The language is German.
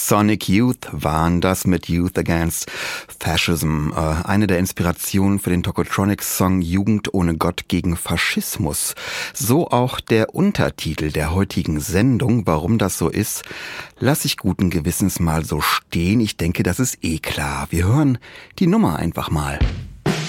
Sonic Youth waren das mit Youth Against Fascism. Eine der Inspirationen für den Tokotronics-Song Jugend ohne Gott gegen Faschismus. So auch der Untertitel der heutigen Sendung. Warum das so ist, lasse ich guten Gewissens mal so stehen. Ich denke, das ist klar. Wir hören die Nummer einfach mal.